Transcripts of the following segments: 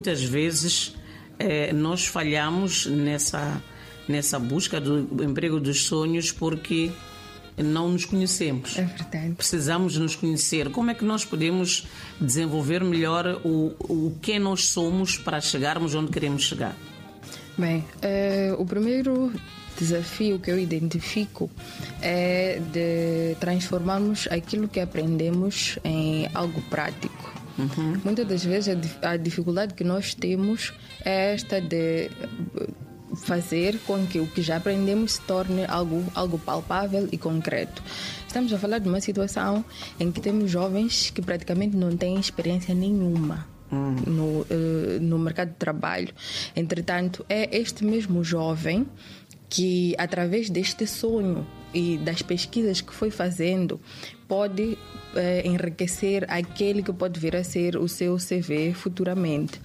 muitas vezes nós falhamos nessa busca do emprego dos sonhos porque não nos conhecemos. É verdade. Precisamos nos conhecer. Como é que nós podemos desenvolver melhor o que nós somos para chegarmos onde queremos chegar? Bem, o primeiro desafio que eu identifico é de transformarmos aquilo que aprendemos em algo prático. Muitas das vezes a dificuldade que nós temos é esta de fazer com que o que já aprendemos se torne algo palpável e concreto. Estamos a falar de uma situação em que temos jovens que praticamente não têm experiência nenhuma no mercado de trabalho. Entretanto, é este mesmo jovem que, através deste sonho e das pesquisas que foi fazendo, pode enriquecer aquele que pode vir a ser o seu CV futuramente.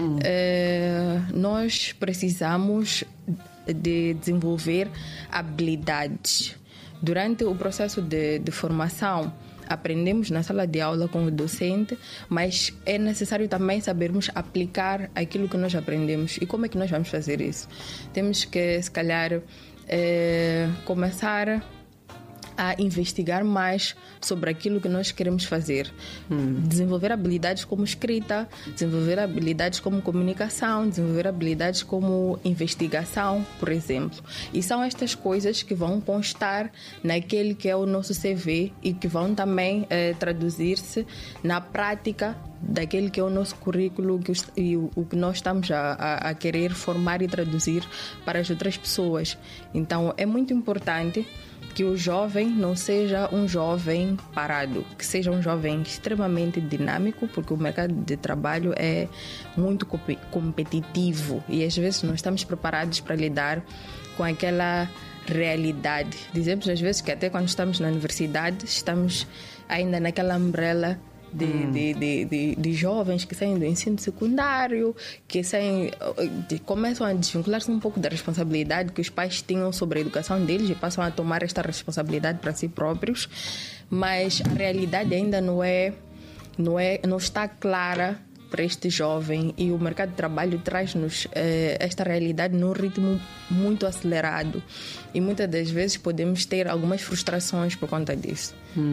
Nós precisamos de desenvolver habilidades. Durante o processo de formação, aprendemos na sala de aula com o docente, mas é necessário também sabermos aplicar aquilo que nós aprendemos. E como é que nós vamos fazer isso? Temos que, se calhar, começar a investigar mais sobre aquilo que nós queremos fazer. Desenvolver habilidades como escrita, desenvolver habilidades como comunicação, desenvolver habilidades como investigação, por exemplo. E são estas coisas que vão constar naquele que é o nosso CV e que vão também traduzir-se na prática daquele que é o nosso currículo e o que nós estamos a querer formar e traduzir para as outras pessoas. Então, é muito importante que o jovem não seja um jovem parado, que seja um jovem extremamente dinâmico, porque o mercado de trabalho é muito competitivo e às vezes não estamos preparados para lidar com aquela realidade. Dizemos às vezes que até quando estamos na universidade estamos ainda naquela umbrella de jovens que saem do ensino secundário, que começam a desvincular-se um pouco da responsabilidade que os pais tinham sobre a educação deles e passam a tomar esta responsabilidade para si próprios, mas a realidade ainda não está clara para este jovem e o mercado de trabalho traz-nos esta realidade num ritmo muito acelerado e muitas das vezes podemos ter algumas frustrações por conta disso.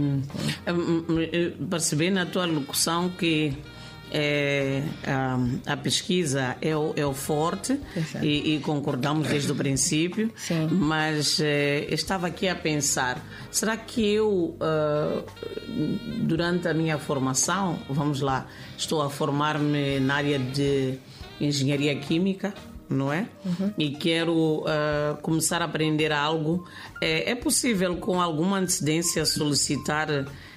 Percebi na tua locução que a pesquisa é o forte e concordamos desde o princípio. Sim. Mas estava aqui a pensar, será que eu durante a minha formação, vamos lá, estou a formar-me na área de engenharia química, não é? E quero começar a aprender algo. É possível com alguma antecedência solicitar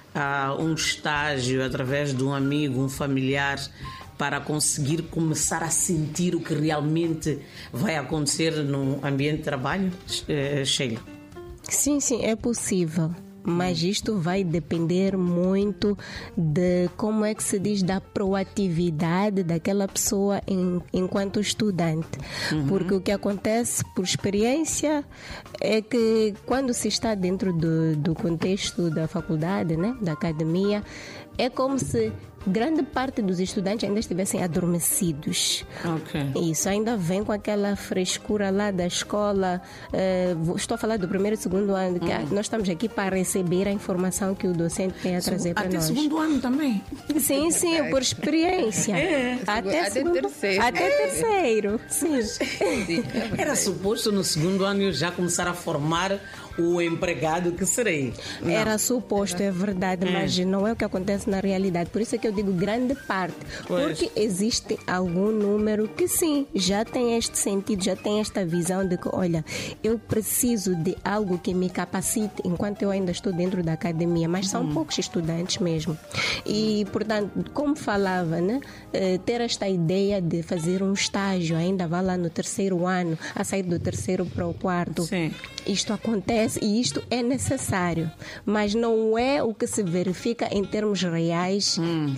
um estágio através de um amigo, um familiar, para conseguir começar a sentir o que realmente vai acontecer no ambiente de trabalho? Sheila? Sim, é possível. Mas isto vai depender muito de como é que se diz, da proatividade daquela pessoa enquanto estudante. Porque o que acontece por experiência é que quando se está dentro do contexto da faculdade, né, da academia, é como se grande parte dos estudantes ainda estivessem adormecidos. Isso ainda vem com aquela frescura lá da escola. Estou a falar do primeiro e segundo ano, que nós estamos aqui para receber a informação que o docente tem a trazer para nós. Até segundo ano também? Sim, por experiência. Até terceiro. Sim. Era suposto no segundo ano eu já começar a formar o empregado que serei. Não. Era suposto, é verdade, mas não é o que acontece na realidade. Por isso é que eu digo grande parte. Porque existe algum número que sim, já tem este sentido, já tem esta visão de que, olha, eu preciso de algo que me capacite enquanto eu ainda estou dentro da academia, mas são poucos estudantes mesmo. E, portanto, como falava, né, ter esta ideia de fazer um estágio, ainda vai lá no terceiro ano, a sair do terceiro para o quarto. Sim. Isto acontece e isto é necessário, mas não é o que se verifica em termos reais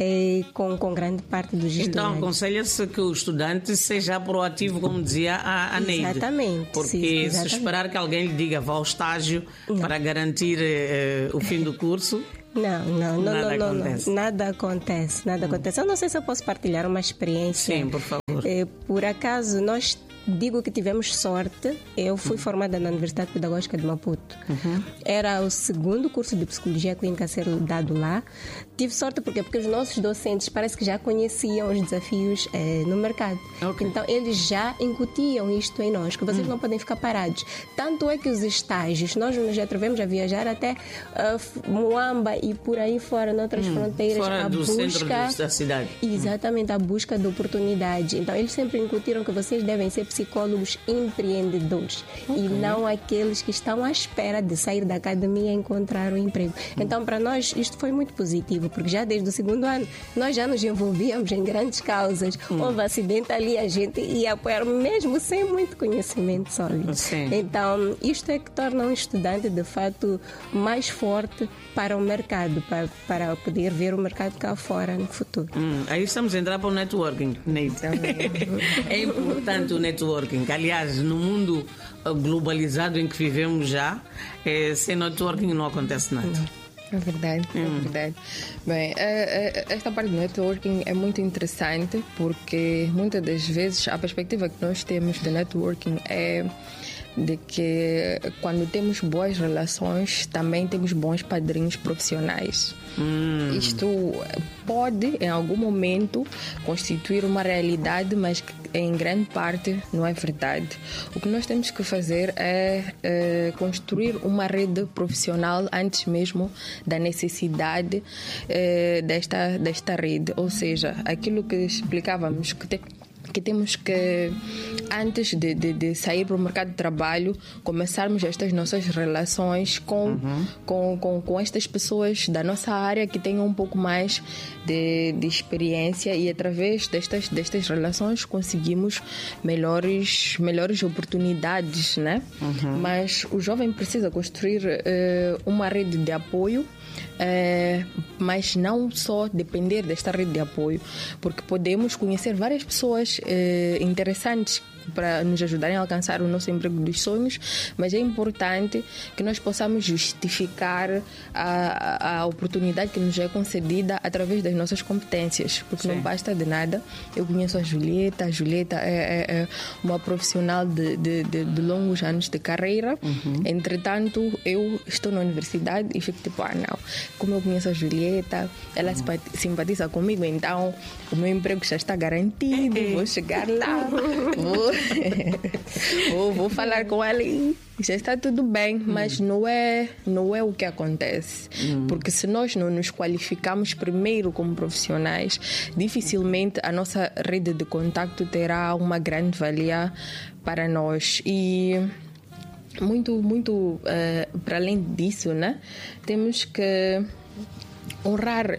com grande parte dos estudantes. Então aconselha-se que o estudante seja proativo, como dizia a Neide. Exatamente. Porque se esperar que alguém lhe diga vá ao estágio para garantir o fim do curso... Não. Nada acontece. Eu não sei se eu posso partilhar uma experiência. Sim, por favor. network? Por acaso, nós digo que tivemos sorte. Eu fui formada na Universidade Pedagógica de Maputo. Era o segundo curso de Psicologia Clínica a ser dado lá. Tive sorte porque os nossos docentes parece que já conheciam os desafios no mercado. Okay. Então, eles já incutiam isto em nós, que vocês não podem ficar parados. Tanto é que os estágios, nós nos atrevemos a viajar até Moamba e por aí fora, noutras fronteiras. Fora do centro da cidade. Exatamente, a busca de oportunidade. Então, eles sempre incutiram que vocês devem ser psicólogos empreendedores e não aqueles que estão à espera de sair da academia e encontrar um emprego. Então, para nós, isto foi muito positivo, porque já desde o segundo ano nós já nos envolvíamos em grandes causas. Houve acidente ali, a gente ia apoiar, mesmo sem muito conhecimento sólido. Sim. Então, isto é que torna um estudante, de fato, mais forte para o mercado, para poder ver o mercado cá fora no futuro. Aí estamos a entrar para o networking, Neide. É importante o networking. Aliás, no mundo globalizado em que vivemos já, sem networking não acontece nada. É verdade, é verdade. Bem, esta parte do networking é muito interessante porque muitas das vezes a perspectiva que nós temos de networking é de que quando temos boas relações também temos bons padrinhos profissionais. Isto pode em algum momento constituir uma realidade, mas em grande parte não é verdade. O que nós temos que fazer é construir uma rede profissional antes mesmo da necessidade desta rede, ou seja, aquilo que explicávamos que temos que, antes de sair para o mercado de trabalho, começarmos estas nossas relações com estas pessoas da nossa área que tenham um pouco mais de experiência, e através destas relações conseguimos melhores oportunidades, né? Mas o jovem precisa construir uma rede de apoio, mas não só depender desta rede de apoio, porque podemos conhecer várias pessoas interessantes para nos ajudarem a alcançar o nosso emprego dos sonhos, mas é importante que nós possamos justificar a oportunidade que nos é concedida através das nossas competências, porque não basta de nada. Eu conheço a Julieta é uma profissional de longos anos de carreira. Entretanto, eu estou na universidade e fico tipo, não, como eu conheço a Julieta, ela simpatiza comigo, então o meu emprego já está garantido, vou chegar lá, vou falar com ela e já está tudo bem, mas não é o que acontece. Porque se nós não nos qualificamos primeiro como profissionais, dificilmente a nossa rede de contacto terá uma grande valia para nós. E muito para além disso, né, temos que honrar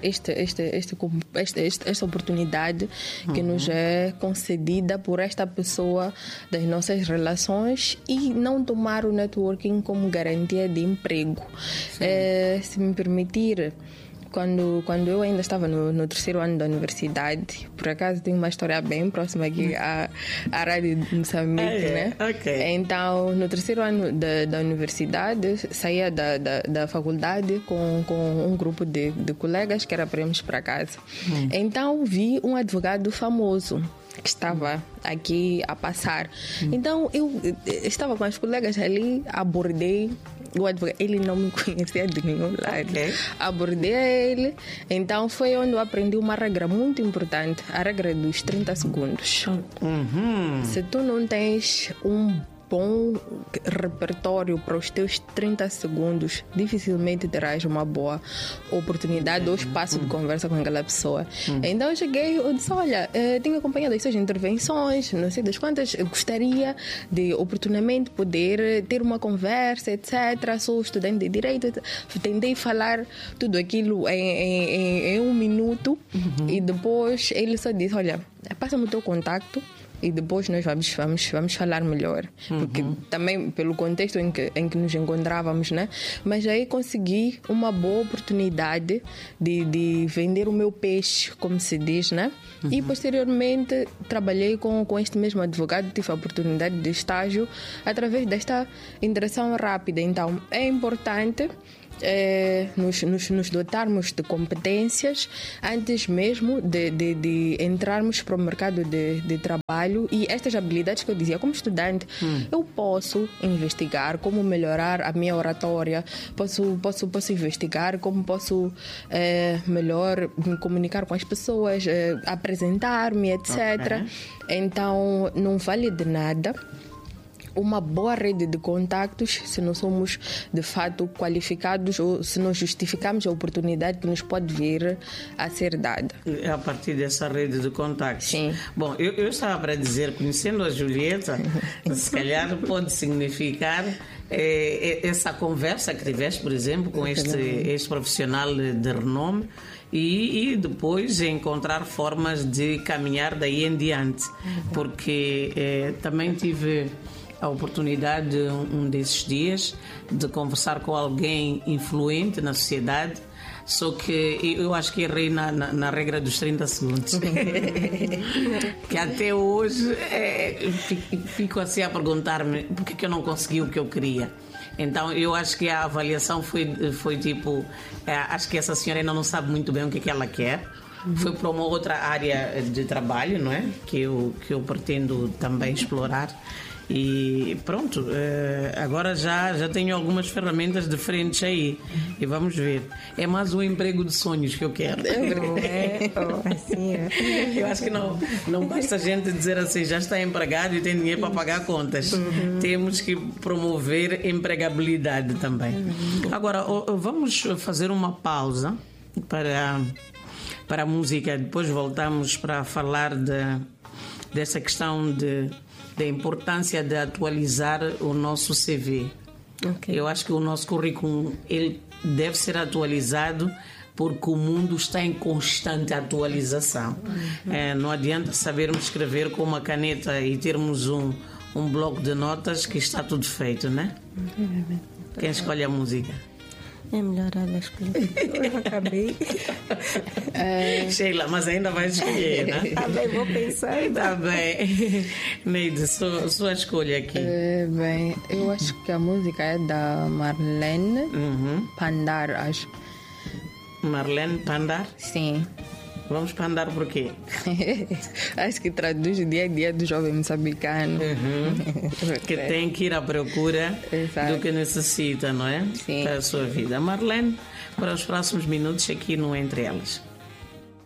esta oportunidade que nos é concedida por esta pessoa das nossas relações e não tomar o networking como garantia de emprego. Se me permitir, quando eu ainda estava no terceiro ano da universidade, por acaso tenho uma história bem próxima aqui à Rádio de Moçambique, né? Okay. Então, no terceiro ano da universidade, saía da faculdade com um grupo de colegas que era para irmos para casa. Então, vi um advogado famoso que estava aqui a passar. Então, eu estava com as colegas ali, abordei o advogado. Ele não me conhecia de nenhum lado. Okay. Abordei ele. Então, foi onde eu aprendi uma regra muito importante, a regra dos 30 segundos. Se tu não tens um bom repertório para os teus 30 segundos, dificilmente terás uma boa oportunidade ou espaço de conversa com aquela pessoa. Então eu cheguei, eu disse, olha, tenho acompanhado as suas intervenções, não sei das quantas, eu gostaria de oportunamente poder ter uma conversa, etc. Sou estudante de Direito, tentei falar tudo aquilo em 1 minuto e depois ele só disse, olha, passa-me o teu contacto e depois nós vamos falar melhor. Porque também pelo contexto em que nos encontrávamos, né? Mas aí consegui uma boa oportunidade de vender o meu peixe, como se diz, né? E posteriormente trabalhei com este mesmo advogado, tive a oportunidade de estágio através desta interação rápida. Então é importante nos dotarmos de competências antes mesmo de entrarmos para o mercado de trabalho. E estas habilidades que eu dizia, como estudante, eu posso investigar como melhorar a minha oratória, posso investigar como posso melhor me comunicar com as pessoas, apresentar-me, etc. Okay. Então, não vale de nada uma boa rede de contactos se não somos de fato qualificados ou se não justificamos a oportunidade que nos pode vir a ser dada. A partir dessa rede de contactos. Sim. Bom, eu estava para dizer, conhecendo a Julieta, se calhar pode significar essa conversa que tiveste, por exemplo, com este profissional de renome e depois encontrar formas de caminhar daí em diante. Porque também tive a oportunidade, um desses dias, de conversar com alguém influente na sociedade, só que eu acho que errei na regra dos 30 segundos. Que até hoje fico assim a perguntar-me por que eu não consegui o que eu queria. Então eu acho que a avaliação foi tipo, acho que essa senhora ainda não sabe muito bem o que ela quer. Foi para uma outra área de trabalho, não é? Que eu pretendo também explorar. E pronto, agora já tenho algumas ferramentas diferentes aí. E vamos ver. É mais um emprego de sonhos que eu quero. Assim, Eu acho que não basta a gente dizer assim, já está empregado e tem dinheiro para pagar contas. Temos que promover empregabilidade também. Agora, vamos fazer uma pausa para a música. Depois voltamos para falar dessa questão da importância de atualizar o nosso CV. Okay. Eu acho que o nosso currículo ele deve ser atualizado porque o mundo está em constante atualização. Não adianta sabermos escrever com uma caneta e termos um bloco de notas que está tudo feito, né? Quem escolhe a música? É melhor ela escolher. Eu acabei. Sheila, mas ainda vai escolher, né? Tá bem, vou pensar. Tá bem. Neide, sua escolha aqui. Bem, eu acho que a música é da Marlene Pandar, acho. Marlene Pandar? Sim. Vamos pandar por quê? Acho que traduz o dia a dia do jovem moçambicano. Que tem que ir à procura Exato. do que necessita, não é? Sim. Para a sua vida. Marlene, para os próximos minutos aqui no Entre Elas.